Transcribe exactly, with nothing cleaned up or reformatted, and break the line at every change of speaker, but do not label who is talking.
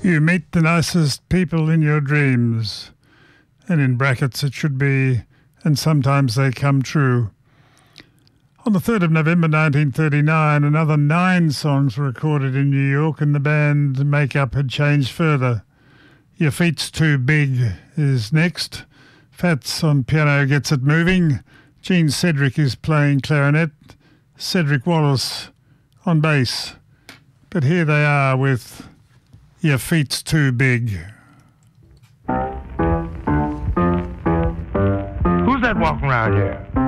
You meet the nicest people in your dreams. And in brackets it should be, and sometimes they come true. On the third of November nineteen thirty-nine, another nine songs were recorded in New York, and the band makeup had changed further. Your Feet's Too Big is next. Fats on piano gets it moving. Gene Cedric is playing clarinet. Cedric Wallace on bass. But here they are with Your Feet's Too Big.
Who's that walking around here?